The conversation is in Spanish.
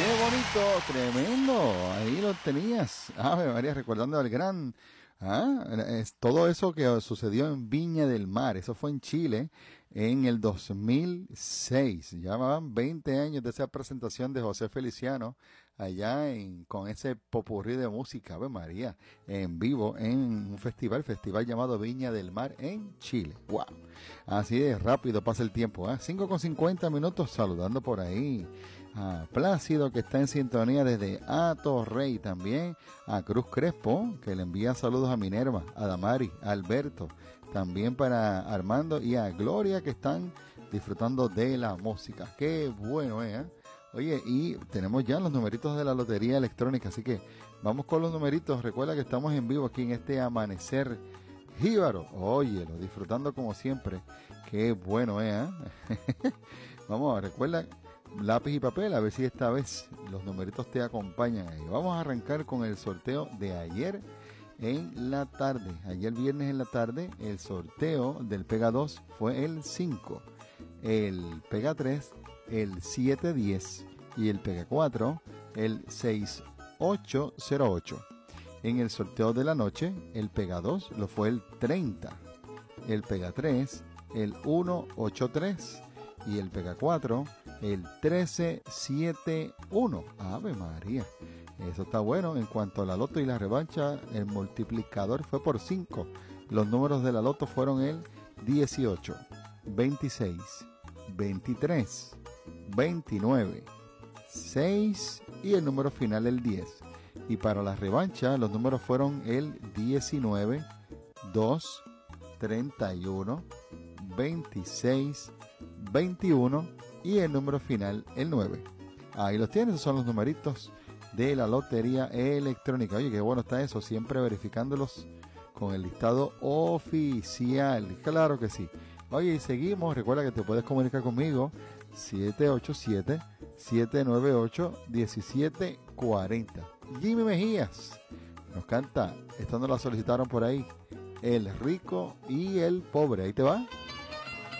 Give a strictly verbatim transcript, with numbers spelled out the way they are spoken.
¡Qué bonito! ¡Tremendo! Ahí lo tenías. Ave María, recordando al gran... Ah, es todo eso que sucedió en Viña del Mar. Eso fue en Chile en el dos mil seis. Ya van veinte años de esa presentación de José Feliciano allá en, con ese popurrí de música, Ave María, en vivo en un festival, festival llamado Viña del Mar en Chile. ¡Wow! Así de rápido pasa el tiempo. ¿eh? cinco con cincuenta minutos, saludando por ahí a Plácido, que está en sintonía desde Atorrey, también a Cruz Crespo, que le envía saludos a Minerva, a Damari, a Alberto, también para Armando y a Gloria, que están disfrutando de la música. ¡Qué bueno, eh! Oye, y tenemos ya los numeritos de la lotería electrónica, así que vamos con los numeritos. Recuerda que estamos en vivo aquí en este amanecer jíbaro. Óyelo, disfrutando como siempre. ¡Qué bueno, eh! Vamos, recuerda... lápiz y papel, a ver si esta vez los numeritos te acompañan ahí. Vamos a arrancar con el sorteo de ayer en la tarde. Ayer viernes en la tarde, el sorteo del Pega dos fue el cinco, el Pega tres, el siete diez y el Pega cuatro, el seis ocho cero ocho. En el sorteo de la noche, el Pega dos lo fue el treinta, el Pega tres, el uno ocho tres y el Pega cuatro, el trece setenta y uno. Ave María, eso está bueno. En cuanto a la loto y la revancha, el multiplicador fue por cinco. Los números de la loto fueron el dieciocho, veintiséis, veintitrés, veintinueve, seis y el número final el diez. Y para la revancha, los números fueron el diecinueve, dos, treinta y uno, veintiséis, veintiuno y el número final el nueve. Ahí los tienes, esos son los numeritos de la lotería electrónica. Oye, qué bueno está eso, siempre verificándolos con el listado oficial. Claro que sí. Oye, y seguimos, recuerda que te puedes comunicar conmigo siete ocho siete, siete nueve ocho, uno siete cuatro cero. Jimmy Mejías nos canta, esta nos la solicitaron por ahí, El rico y el pobre. Ahí te va.